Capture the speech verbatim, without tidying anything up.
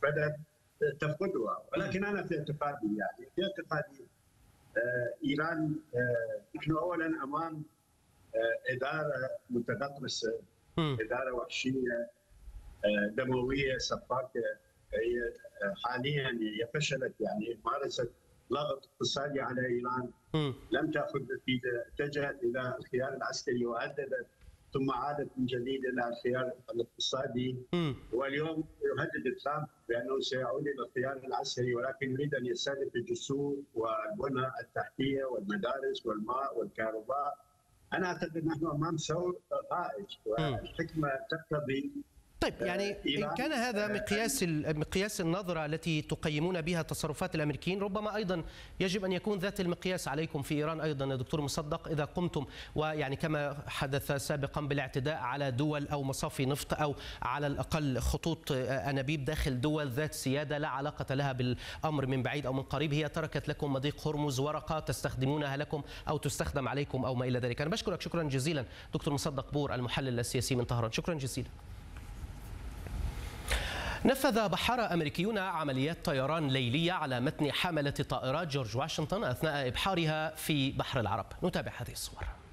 بدأت تفقدها. ولكن أنا في اعتقادي يعني في اعتقادي إيران نحن أولا أمام إدارة متدرسة، إدارة وحشية دموية سفاكة. هي حاليا هي فشلت يعني مارست ضغط اقتصادي على إيران، لم تأخذ نتيجة، اتجهت إلى الخيار العسكري وهددت ثم عادت من جديد إلى الخيار الاقتصادي. واليوم يهدد ترامب بأنه سيعود إلى الخيار العسكري، ولكن يريد أن يستهدف الجسور والبنى التحتية والمدارس والماء والكهرباء. أنا أعتقد نحن أمام ثور رائج، والحكمة تقتضي. طيب يعني إن كان هذا مقياس مقياس النظرة التي تقيمون بها تصرفات الأمريكيين، ربما أيضا يجب أن يكون ذات المقياس عليكم في إيران أيضا يا دكتور مصدق، إذا قمتم ويعني كما حدث سابقا بالاعتداء على دول أو مصافي نفط أو على الأقل خطوط أنابيب داخل دول ذات سيادة لا علاقة لها بالأمر من بعيد أو من قريب، هي تركت لكم مضيق هرمز ورقة تستخدمونها لكم أو تستخدم عليكم أو ما إلى ذلك. أنا بشكرك شكرا جزيلا دكتور مصدق بور المحلل السياسي من طهران، شكرا جزيلا. نفذ بحارة أمريكيون عمليات طيران ليلية على متن حاملة طائرات جورج واشنطن أثناء إبحارها في بحر العرب. نتابع هذه الصور.